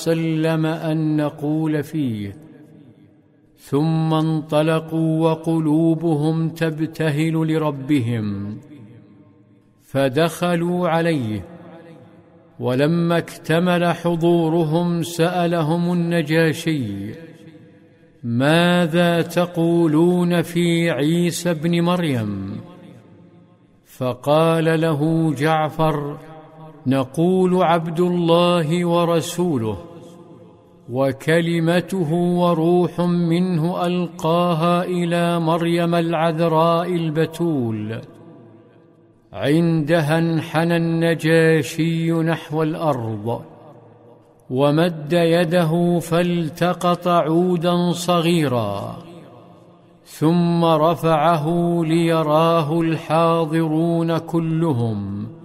وسلم أن نقول فيه، ثم انطلقوا وقلوبهم تبتهل لربهم، فدخلوا عليه، ولما اكتمل حضورهم سألهم النجاشي: ماذا تقولون في عيسى ابن مريم؟ فقال له جعفر: نقول عبد الله ورسوله، وكلمته وروح منه ألقاها إلى مريم العذراء البتول. عندها انحنى النجاشي نحو الأرض، ومد يده فالتقط عودا صغيرا، ثم رفعه ليراه الحاضرون كلهم،